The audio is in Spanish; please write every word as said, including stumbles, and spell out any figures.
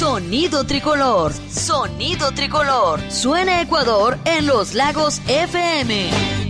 Sonido Tricolor, Sonido Tricolor. Suena Ecuador en Los Lagos F M.